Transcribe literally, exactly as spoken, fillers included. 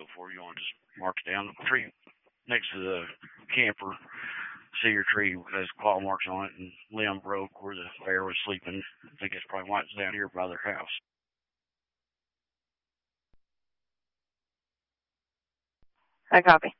for you. I'll just mark it down. The tree next to the camper, cedar tree has claw marks on it, and limb broke where the bear was sleeping. I think that's probably why it's down here by their house. I copy.